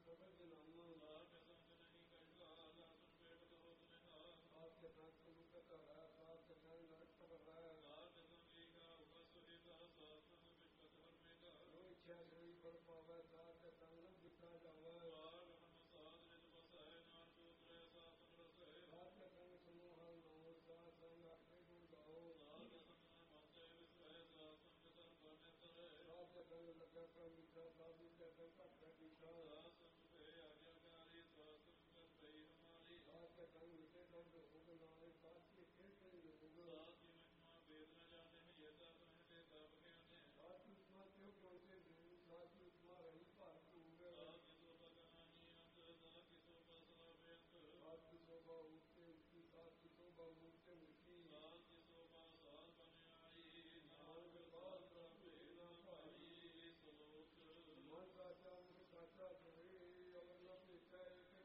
सबर जनाना सात संत नहीं कटका दासन पेट हो तुनिहा सात संत लुकत है सात संत नरक पर है सात संगी का उपस्थिता सात संग विश्वत हरने का जो इच्छा जोई पर पावे सात संग दिखा जावे बाग मन सात निज बसाए नार दूसरे सात रस है सात संग समूह नौ सात संग आखे गुण गाओ सात संग मत विश्व है सात संग सर्व नेत्र है सात संग लगा कर मीठा सात संग का पीछा सात संग पे आज्ञाकारी सात संग पे हमारी सात संग मिटे दर्द योग नारे सात के खेत योग सात की महिमा वेद न जाने ये तब रहते तब ज्ञाने सात की उष्मा क्यों पहुंचे देव सात की उष्मा रही भारत होगा सात की शोभा कहानी अंत सात की शोभा सलावेंत सात की शोभा उठते उसकी सात की शोभा उठते मुखी सात की शोभा सात बने आई नाम के बाद न पाई सलोक मन काचा मुझे काचा चढ़े अवर न देखा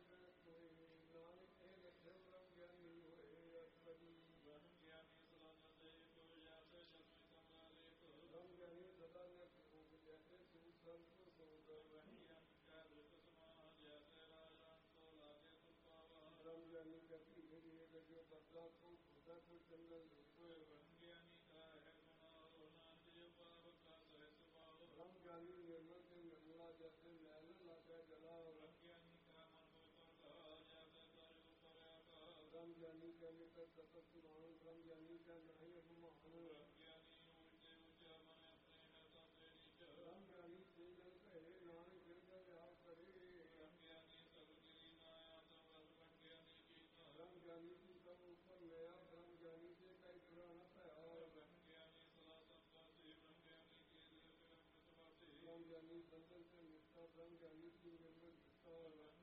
कोई नानक एक शिवरम ज्ञानी हुए अश्वरी ब्रह्म ज्ञानी सदा से को याद शक्ति कमला लेख ब्रह्म ज्ञानी सदा न जैसे सुसंत सोग वही का दृत समाज जैसे राजन को लागे तुपावा ब्रह्म ज्ञानी का धीरे धीरे जो बदला को खुदा को जंगल ब्रह्म ज्ञानी का है गुना रोना दिय पाप का सह स्वभाव ब्रह्म ज्ञानी निर्मल से निर्मला जैसे मैल लागे जला ब्रह्म ज्ञानी का मन ऊपर का जैसे तर ऊपर आकाश ब्रह्म ज्ञानी का निकट सतत सुनान ब्रह्म ज्ञानी का नहीं अभिमान ब्रह्म ज्ञानी ऊंचे ऊंचा मन अपने है सबसे नीचा ब्रह्म ज्ञानी सिंगल कहे नानक गिरगल याद करे ब्रह्म ज्ञानी सबकी माया सब ब्रह्म ज्ञानी की ब्रह्म ज्ञानी की सब ऊपर नया ब्रह्म ज्ञानी से कई पुराना तैयार ब्रह्म ज्ञानी सदा संपासी ब्रह्म ज्ञानी की ब्रह्म ज्ञानी संतन से मिलता ब्रह्म ज्ञानी की निर्मल